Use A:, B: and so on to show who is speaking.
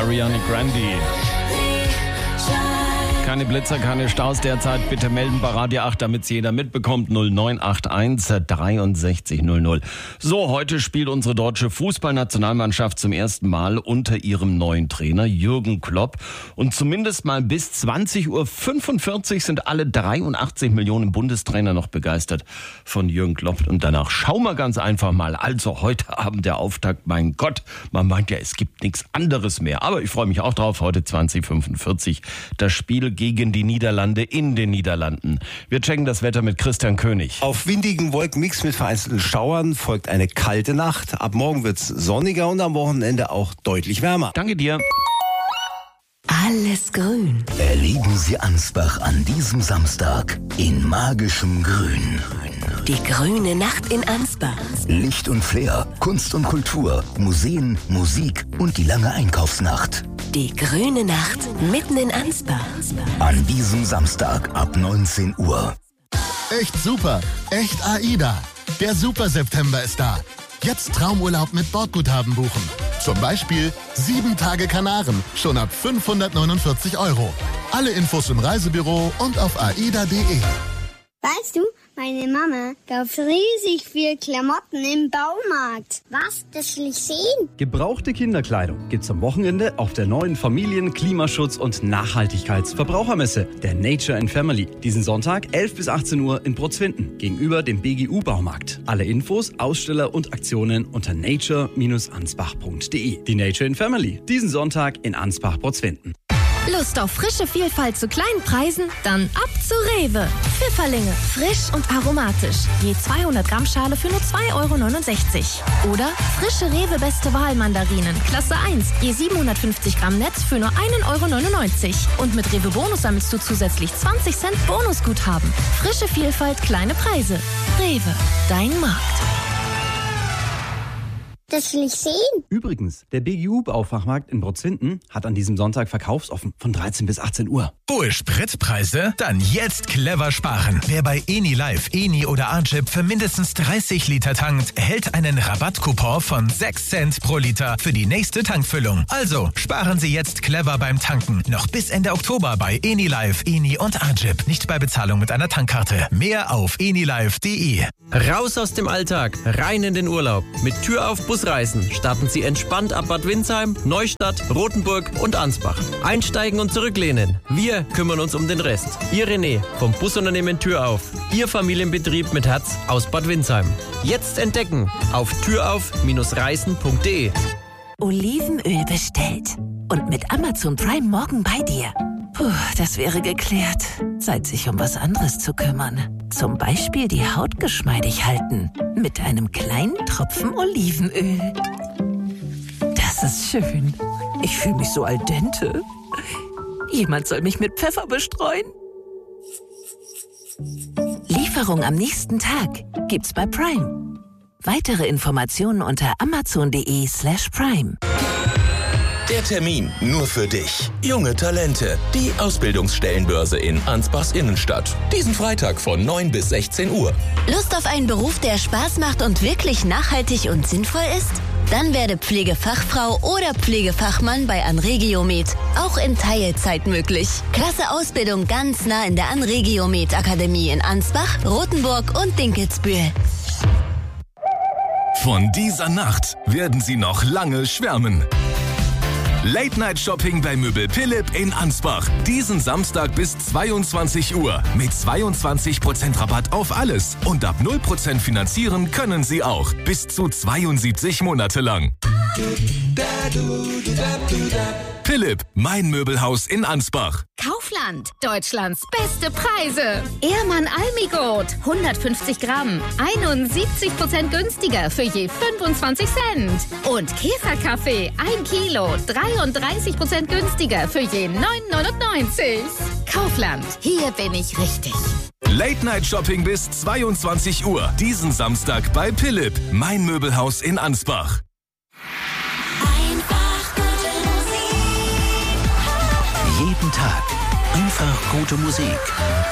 A: Ariana Grande. Keine Blitzer, keine Staus derzeit. Bitte melden bei Radio 8, damit es jeder mitbekommt. 0981 63 00. So, heute spielt unsere deutsche Fußballnationalmannschaft zum ersten Mal unter ihrem neuen Trainer Jürgen Klopp. Und zumindest mal bis 20.45 Uhr sind alle 83 Millionen Bundestrainer noch begeistert von Jürgen Klopp. Und danach schauen wir ganz einfach mal. Also heute Abend der Auftakt. Mein Gott, man meint ja, es gibt nichts anderes mehr. Aber ich freue mich auch drauf. Heute 20.45 das Spiel gegen die Niederlande in den Niederlanden. Wir checken das Wetter mit Christian König.
B: Auf windigen Wolkenmix mit vereinzelten Schauern folgt eine kalte Nacht. Ab morgen wird's sonniger und am Wochenende auch deutlich wärmer.
A: Danke dir.
C: Alles grün.
D: Erleben Sie Ansbach an diesem Samstag in magischem Grün.
C: Die grüne Nacht in Ansbach.
D: Licht und Flair, Kunst und Kultur, Museen, Musik und die lange Einkaufsnacht.
C: Die grüne Nacht mitten in Ansbach.
D: An diesem Samstag ab 19 Uhr.
E: Echt super, echt AIDA. Der Super September ist da. Jetzt Traumurlaub mit Bordguthaben buchen. Zum Beispiel 7 Tage Kanaren, schon ab 549 €. Alle Infos im Reisebüro und auf aida.de.
F: Weißt du, meine Mama kauft riesig viel Klamotten im Baumarkt. Was? Das will ich sehen.
G: Gebrauchte Kinderkleidung gibt's am Wochenende auf der neuen Familien-, Klimaschutz- und Nachhaltigkeitsverbrauchermesse, der Nature and Family. Diesen Sonntag 11 bis 18 Uhr in Brutzwinden, gegenüber dem BGU-Baumarkt. Alle Infos, Aussteller und Aktionen unter nature-ansbach.de. Die Nature and Family, diesen Sonntag in Ansbach-Brutzwinden.
H: Lust auf frische Vielfalt zu kleinen Preisen? Dann ab zu Rewe. Pfifferlinge, frisch und aromatisch. Je 200 Gramm Schale für nur 2,69 €. Oder frische Rewe Beste Wahl Mandarinen, Klasse 1, je 750 Gramm Netz für nur 1,99 €. Und mit Rewe Bonus sammelst du zusätzlich 20 Cent Bonusguthaben. Frische Vielfalt, kleine Preise. Rewe, dein Markt.
F: Das will ich sehen.
G: Übrigens, der BGU-Baufachmarkt in Brutzwinden hat an diesem Sonntag verkaufsoffen von 13 bis 18 Uhr.
I: Hohe Spritpreise? Dann jetzt clever sparen. Wer bei Eni Live, Eni oder Arjip für mindestens 30 Liter tankt, erhält einen Rabattcoupon von 6 Cent pro Liter für die nächste Tankfüllung. Also sparen Sie jetzt clever beim Tanken. Noch bis Ende Oktober bei Eni Live, Eni und Arjip. Nicht bei Bezahlung mit einer Tankkarte. Mehr auf enilive.de.
J: Raus aus dem Alltag, rein in den Urlaub. Mit Tür auf Busreisen starten Sie entspannt ab Bad Windsheim, Neustadt, Rothenburg und Ansbach. Einsteigen und zurücklehnen. Wir kümmern uns um den Rest. Ihr René vom Busunternehmen Tür auf. Ihr Familienbetrieb mit Herz aus Bad Windsheim. Jetzt entdecken auf türauf-reisen.de.
C: Olivenöl bestellt. Und mit Amazon Prime morgen bei dir. Puh, das wäre geklärt. Zeit, sich um was anderes zu kümmern. Zum Beispiel die Haut geschmeidig halten. Mit einem kleinen Tropfen Olivenöl. Das ist schön. Ich fühle mich so al dente. Jemand soll mich mit Pfeffer bestreuen. Lieferung am nächsten Tag gibt's bei Prime. Weitere Informationen unter amazon.de/prime.
K: Der Termin nur für dich. Junge Talente. Die Ausbildungsstellenbörse in Ansbachs Innenstadt. Diesen Freitag von 9 bis 16 Uhr.
L: Lust auf einen Beruf, der Spaß macht und wirklich nachhaltig und sinnvoll ist? Dann werde Pflegefachfrau oder Pflegefachmann bei Anregiomed. Auch in Teilzeit möglich. Klasse Ausbildung ganz nah in der Anregiomed Akademie in Ansbach, Rothenburg und Dinkelsbühl.
I: Von dieser Nacht werden Sie noch lange schwärmen. Late-Night-Shopping bei Möbel Philipp in Ansbach. Diesen Samstag bis 22 Uhr. Mit 22% Rabatt auf alles. Und ab 0% finanzieren können Sie auch. Bis zu 72 Monate lang. Philipp, mein Möbelhaus in Ansbach.
H: Kaufland, Deutschlands beste Preise. Ehrmann Almigold, 150 Gramm, 71% günstiger für je 25 Cent. Und Käferkaffee, 1 Kilo, 33% günstiger für je 9,99. Kaufland, hier bin ich richtig.
I: Late-Night-Shopping bis 22 Uhr. Diesen Samstag bei Philipp, mein Möbelhaus in Ansbach.
D: Jeden Tag einfach gute Musik.